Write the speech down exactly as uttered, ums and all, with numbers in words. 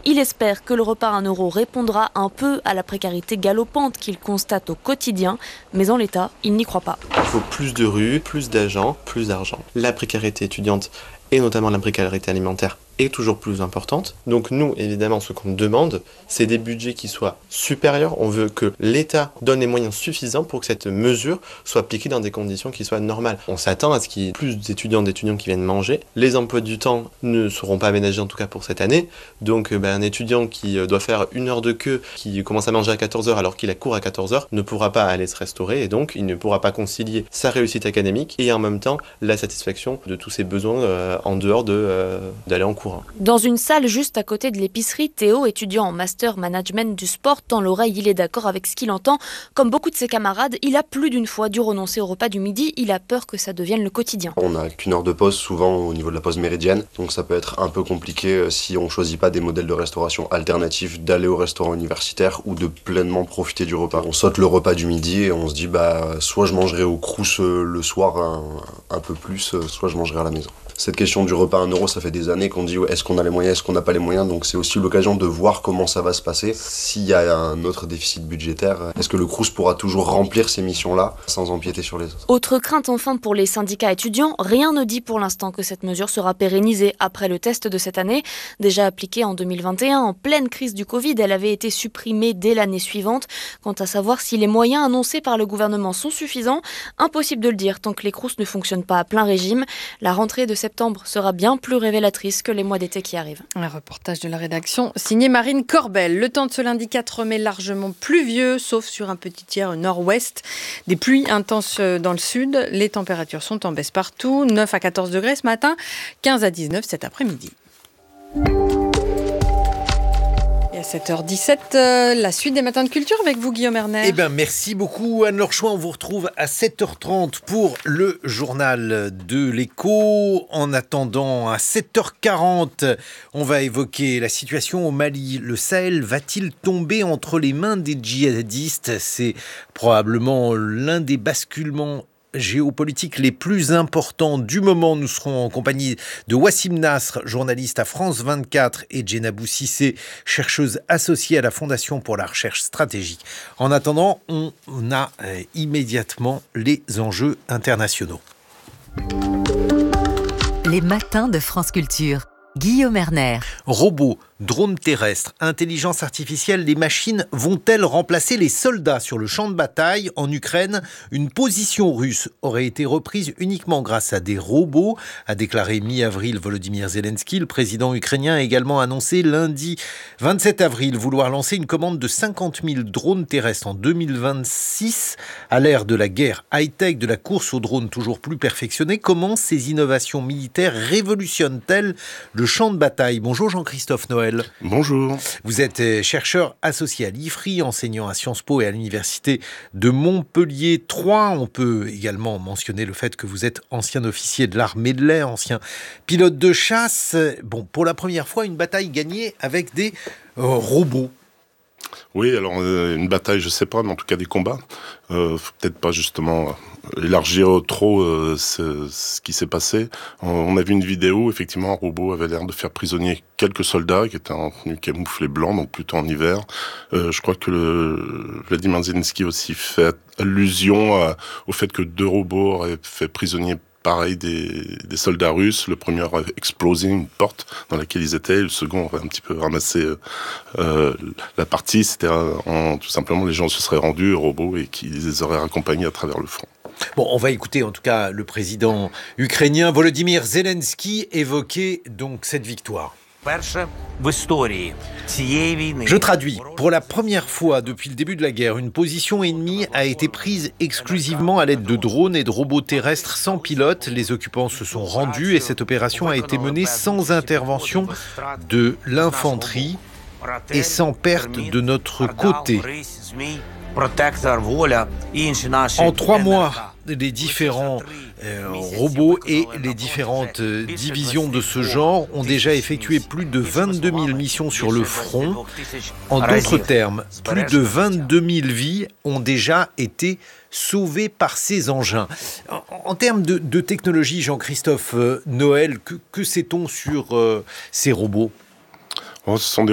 Il espère que le repas à un euro répondra un peu à la précarité galopante qu'il constate au quotidien, mais en l'état, il n'y croit pas. Il faut plus de rues, plus d'agents, plus d'argent. La précarité étudiante et notamment la précarité alimentaire est toujours plus importante. Donc nous, évidemment, ce qu'on demande, c'est des budgets qui soient supérieurs. On veut que l'État donne les moyens suffisants pour que cette mesure soit appliquée dans des conditions qui soient normales. On s'attend à ce qu'il y ait plus d'étudiants d'étudiants qui viennent manger. Les emplois du temps ne seront pas aménagés, en tout cas pour cette année. Donc ben, un étudiant qui doit faire une heure de queue, qui commence à manger à quatorze heures alors qu'il a cours à quatorze heures, ne pourra pas aller se restaurer et donc il ne pourra pas concilier sa réussite académique et en même temps la satisfaction de tous ses besoins euh, en dehors de, euh, d'aller en cours. Dans une salle juste à côté de l'épicerie, Théo, étudiant en master management du sport, tend l'oreille, il est d'accord avec ce qu'il entend. Comme beaucoup de ses camarades, il a plus d'une fois dû renoncer au repas du midi, il a peur que ça devienne le quotidien. On n'a qu'une heure de pause souvent au niveau de la pause méridienne, donc ça peut être un peu compliqué si on ne choisit pas des modèles de restauration alternatifs, d'aller au restaurant universitaire ou de pleinement profiter du repas. On saute le repas du midi et on se dit bah soit je mangerai au Crous le soir un, un peu plus, soit je mangerai à la maison. Cette question du repas à un euro, ça fait des années qu'on dit ouais, est-ce qu'on a les moyens, est-ce qu'on n'a pas les moyens, donc c'est aussi l'occasion de voir comment ça va se passer. S'il y a un autre déficit budgétaire, est-ce que le Crous pourra toujours remplir ces missions-là sans empiéter sur les autres? Autre crainte enfin pour les syndicats étudiants, rien ne dit pour l'instant que cette mesure sera pérennisée après le test de cette année. Déjà appliquée en deux mille vingt et un, en pleine crise du Covid, elle avait été supprimée dès l'année suivante. Quant à savoir si les moyens annoncés par le gouvernement sont suffisants, impossible de le dire tant que les Crous ne fonctionnent pas à plein régime. La rentrée de septembre sera bien plus révélatrice que les mois d'été qui arrivent. Un reportage de la rédaction signé Marine Corbel. Le temps de ce lundi quatre mai largement pluvieux, sauf sur un petit tiers nord-ouest. Des pluies intenses dans le sud. Les températures sont en baisse partout. neuf à quatorze degrés ce matin, quinze à dix-neuf cet après-midi. Et à sept heures dix-sept, euh, la suite des matins de culture avec vous, Guillaume Erner. Eh bien, merci beaucoup, Anne-Laure Chouin. On vous retrouve à sept heures trente pour le journal de l'Écho. En attendant, à sept heures quarante, on va évoquer la situation au Mali. Le Sahel va-t-il tomber entre les mains des djihadistes ? C'est probablement l'un des basculements géopolitiques les plus importants du moment. Nous serons en compagnie de Wassim Nasr, journaliste à France vingt-quatre, et Djenabou Cissé, chercheuse associée à la Fondation pour la recherche stratégique. En attendant, on a euh, immédiatement les enjeux internationaux. Les matins de France Culture. Guillaume Erner. Robots, drones terrestres, intelligence artificielle, les machines vont-elles remplacer les soldats sur le champ de bataille en Ukraine ? Une position russe aurait été reprise uniquement grâce à des robots, a déclaré mi-avril Volodymyr Zelensky. Le président ukrainien a également annoncé lundi vingt-sept avril vouloir lancer une commande de cinquante mille drones terrestres en deux mille vingt-six. À l'ère de la guerre high-tech, de la course aux drones toujours plus perfectionnés, comment ces innovations militaires révolutionnent-elles le champ de bataille ? Bonjour Jean-Christophe Noël. Bonjour. Vous êtes chercheur associé à l'I F R I, enseignant à Sciences Po et à l'Université de Montpellier trois. On peut également mentionner le fait que vous êtes ancien officier de l'armée de l'air, ancien pilote de chasse. Bon, pour la première fois, une bataille gagnée avec des euh, robots. Oui, alors euh, une bataille, je sais pas, mais en tout cas des combats. Euh, faut peut-être pas justement élargir trop euh, ce, ce qui s'est passé. On, on a vu une vidéo, effectivement, un robot avait l'air de faire prisonnier quelques soldats qui étaient en tenue camouflée blanc, donc plutôt en hiver. Euh, je crois que le Vladimir Zelensky aussi fait allusion à, au fait que deux robots auraient fait prisonnier pareil des, des soldats russes. Le premier aurait explosé une porte dans laquelle ils étaient, le second aurait un petit peu ramassé euh, la partie. C'était en, tout simplement les gens se seraient rendus aux robots et qu'ils les auraient accompagnés à travers le front. Bon, on va écouter en tout cas le président ukrainien Volodymyr Zelensky évoquer donc cette victoire. Je traduis. Pour la première fois depuis le début de la guerre, une position ennemie a été prise exclusivement à l'aide de drones et de robots terrestres sans pilote. Les occupants se sont rendus et cette opération a été menée sans intervention de l'infanterie et sans perte de notre côté. En trois mois, les différents euh, robots et les différentes euh, divisions de ce genre ont déjà effectué plus de vingt-deux mille missions sur le front. En d'autres termes, plus de vingt-deux mille vies ont déjà été sauvées par ces engins. En, en termes de, de technologie, Jean-Christophe euh, Noël, que, que sait-on sur euh, ces robots ? Oh, ce sont des